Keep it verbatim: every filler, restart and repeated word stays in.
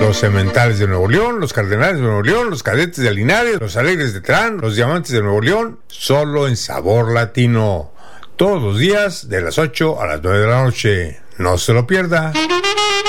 Los Cementales de Nuevo León, los Cardenales de Nuevo León, los Cadetes de Linares, los Alegres de Terán, los Diamantes de Nuevo León, solo en Sabor Latino. Todos los días de las ocho a las nueve de la noche. No se lo pierda.